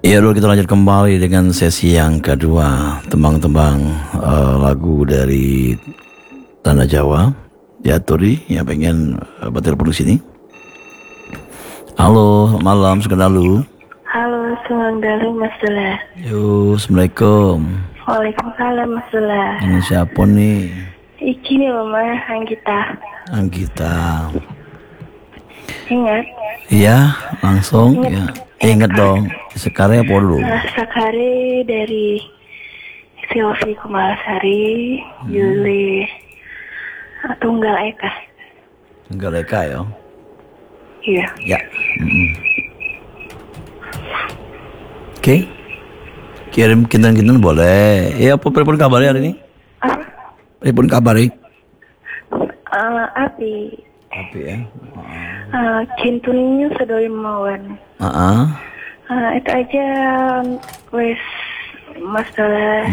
Ya dulu kita lanjut kembali dengan sesi yang kedua, tembang-tembang lagu dari Tanah Jawa. Ya Turi yang pengen bertelepon di sini. Halo, malam, sekendalu. Halo, sekendalu Mas Dula. Yo, assalamualaikum. Waalaikumsalam Mas Dula. Ini siapa nih? Iki nih Mama, Anggita. Anggita. Ingat? Iya, langsung. Ya. Ingat dong. Sekarang apa dulu? Sekari dari Silvi Kumalasari, Yuli Tunggal Eka. Tunggal Eka ya. Iya. Ya. Oke. Kirim kinten-kinten boleh. Ya apa pripun kabari hari ini? Apa? Pripun kabari? Api. Api ya. Cintunya sedoi mawon. Itu aja wes Mas Dula.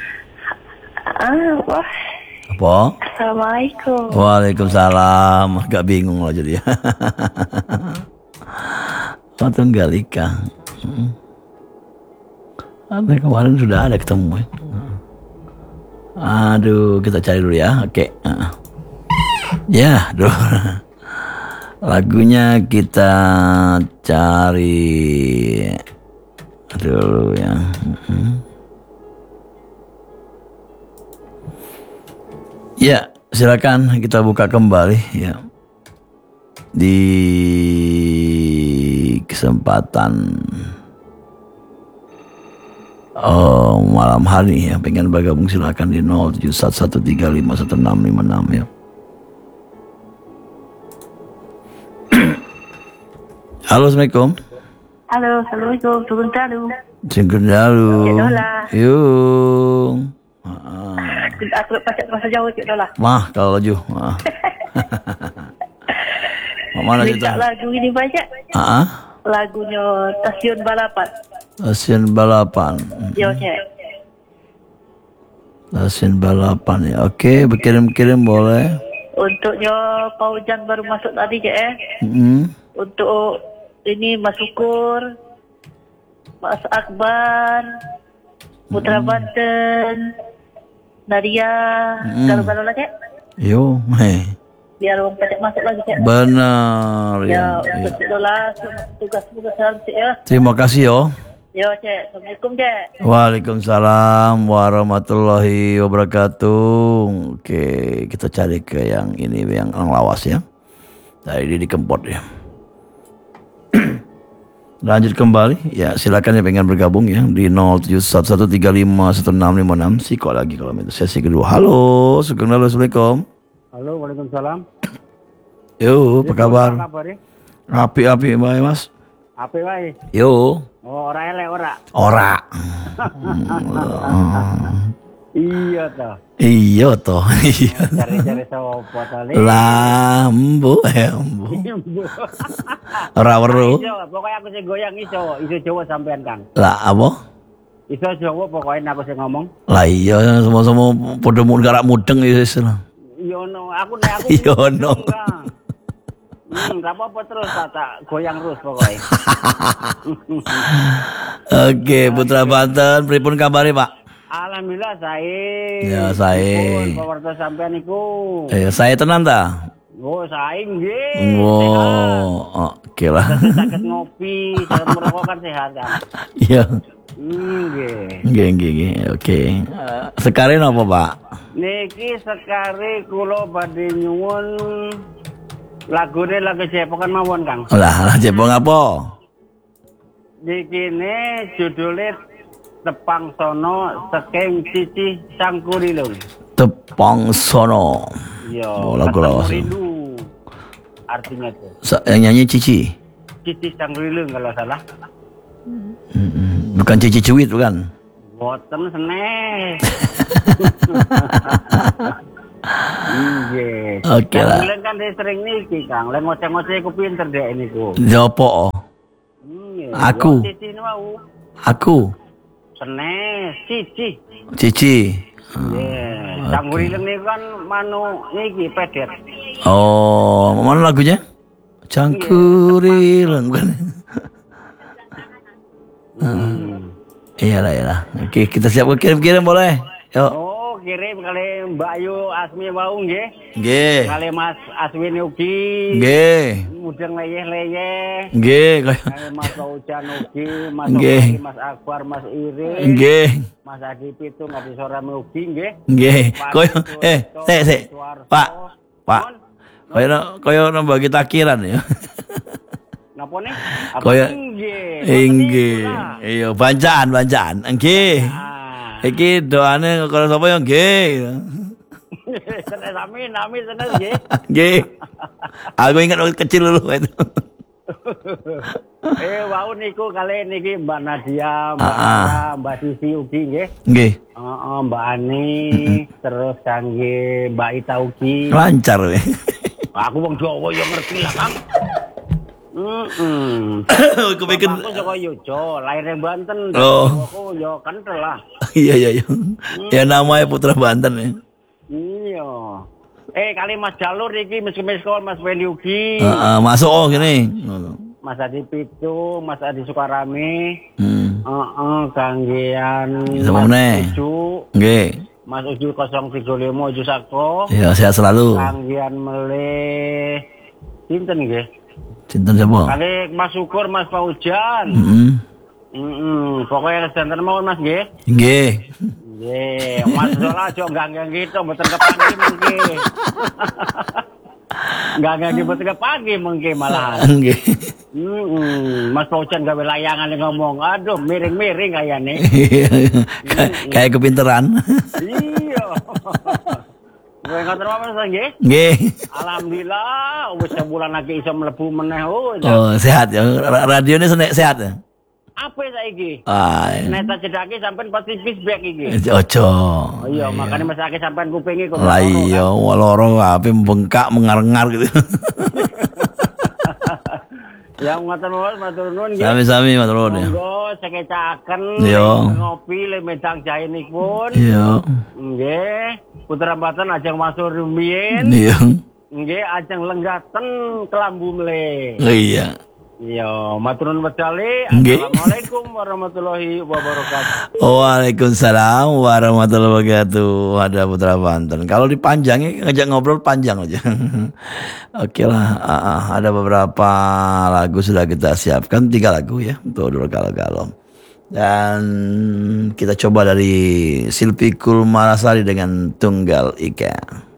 Apa? Apa? Assalamualaikum. Waalaikumsalam. Agak bingung lah jadi. Tunggal Ika. Ada kemarin sudah ada ketemu. Aduh, kita cari dulu ya. Oke. Ya, aduh. Lagunya kita cari dulu ya. Ya, silakan kita buka kembali ya. Di kesempatan malam hari ya, pengen bergabung silakan di 0711351656 ya. Halo, assalamualaikum. Halo, assalamualaikum. Sekundalu. Sekundalu. Cik Dola. Yuk. Aku pasal jauh Cik Dola. Mah kalau laju. Mana cerita? Lagu ini banyak. Lagunya Stasiun Balapan. Stasiun Balapan. Yo, Cik. Stasiun Balapan ya. Oke, berkirim-kirim boleh. Untuknya Pak Ujang baru masuk tadi, Cik Untuk ini Mas Syukur, Mas Akbar, Putra Banten, Nadia, kalau lah Cik. Yo, Biar orang Cik masuk lagi Cik. Benar ya. Untuk Cik Dola, tugas-tugas Cik ya. Terima kasih yo. Yo Cik, Assalamualaikum Cik. Waalaikumsalam warahmatullahi wabarakatuh. Oke, kita cari ke yang ini, yang lawas ya. Tadi di Kempot ya. Lanjut kembali ya, silakan yang pengen bergabung ya di 0711351656. Siko lagi kalau itu sesi kedua. Halo, assalamualaikum. Halo, waalaikumsalam. Yo, apa kabar? Api baik mas. Api baik. Yo. Oh, ora elek ora. Ora. Iya toh. Cari-cari sapa tali. Lambu. Ora weru. Pokoknya aku sing goyang iso Jawa sampean Kang. Lah apa? Iso Jawa pokoknya aku sing ngomong. Lah iya sama-sama padha garak mudeng wis. Yo no, aku nek aku. Yo no. Enggak apa-apa terus tak goyang terus pokoknya. Oke, Putra Banten, pripun kabare, Pak? Alhamdulillah sae. Ya sae. Pawarta sampean iku. Saya tenan ta? Oh, sae nggih. Oke lah. Sakit ngopi, sakit merokok kan sehat kan. Iya. Nggih. Oke. Sekare napa, Pak? Niki sekare kula badhe nyuwun lagune lagu Jepongan mawon, Kang. Lah, Jepang apa? Niki ne judule Tepang Sono Saking Cici Sangkurilung. Tepang Sono. Iya. Lagu lawas. Artinya tuh. Yang nyanyi Cici. Cici Sangkurilung kalau salah. Bukan Cici Cuit bukan? Boten seneh. Iya. Oke lah. Kang kan dia sering niki, Kang. Lek ngoceh-ngoceh ku pinter dek niku. Jopo. Aku. Cici mau. Aku. Seneh, Cici. Cici. Iya. Sangkurilung niku kan manu niki pedet. Oh, mana lagunya? Cangkurileng bukan? Iyalah. Oke, kita siap kirim-kirim boleh. Yuk. Oh, kirim kali Mbak Ayu Asmi mau nggih. Nggih. Kali Mas Aswin ugi. Nggih. Mudeng leyeh-leyeh. Nggih, Kali Mas Ujan ugi, Mas Nggih. Oki, Mas Akbar, Mas Irin. Nggih. Mas Adi Pitung, Adi Sora ugi nggih. Nggih. Koyo sik. Pak. Koyo bagi takiran ya. Napa nih? Koyo nggih. nggih. Iya, bancaan. Nggih. Iki doane karo sapa ya nggih. Seneng nami seneng nggih. Nggih. Aku ingat waktu kecil dulu itu. Wau niku kali niki Mbak Nadia, Mbak Ara, Mbak Sisi ugi nggih. Nggih. Mbak Ani, terus kangge Mbak Ita ugi. Lancar we. Aku wong Jawa ya ngerti lah, Kang. Aku bikin Aku Joko Yojo, lahir yang Banten. Oh. Aku yo kental lah. Iya. Ya namanya Putra Banten ya. Iya. Kali Mas Jalur iki miskol Mas Wendy ugi. Masuk gini. Mas Adi Pitu, Mas Adi Sukarami. Kanggean Sama meneh. Mas Uju. Nggih. Mas Uju 035 Uju Sakto. Ya, sehat selalu. Kanggean meleh. Sinten nggih? Cinten siapa? Kali Mas Syukur, Mas Paujan. Pokoknya center mau Mas nggih. Nggih. Nggih, Mas Zola aja ganggu gitu mboten kepagi mengki. Ganggu mboten kepagi mengki malah. Nggih. Mas Paujan gawe layangan ngomong, aduh miring-miring kayane. Kayak kepinteran. Iya. Gue ngoten apa Mas nggih? Nggih. Alhamdulillah wis sebulan lagi iso mlebu meneh. Oh, sehat ya. Radionya sehat ya? Apa saiki? Neta cedake sampean pasti feedback iki. Ojo. Iya, makanya mesake sampean kupinge kok. Lah iya, loro ape bengkak mengar-ngar gitu. Ya ngoten Mas, matur nuwun nggih. Sami-sami matur nuwun ya. Monggo sekecaken ngopi le medang jahe nipun. Iya. Nggih. Putra Banten ajeng masuk rumiyin. Iya. Nggih, ajeng lenggaten kelambu mle. Iya. Iya, matur nuwun wedale. Nggih. Assalamualaikum warahmatullahi wabarakatuh. Waalaikumsalam warahmatullahi wabarakatuh. Ada Putra Banten. Kalau dipanjangin ngajak ngobrol panjang aja. Oke lah. Ada beberapa lagu sudah kita siapkan, 3 lagu ya untuk Dul Galau-Galau. Dan kita coba dari Silpi Kulmarasari dengan Tunggal Ika.